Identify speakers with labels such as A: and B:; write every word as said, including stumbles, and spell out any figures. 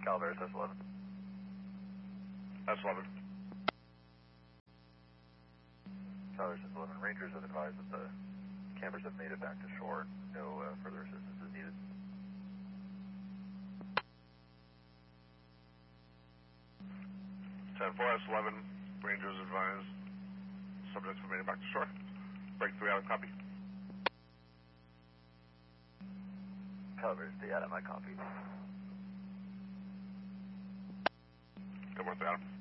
A: Calaveras S eleven.
B: S eleven.
A: Calaveras S eleven. Rangers have advised that the campers have made it back to shore. No uh, further assistance is needed.
B: ten four S eleven. Rangers advised. Subjects have made it back to shore. Break three out of copy.
A: Calaveras to Adam, I copy.
B: Good work, Adam.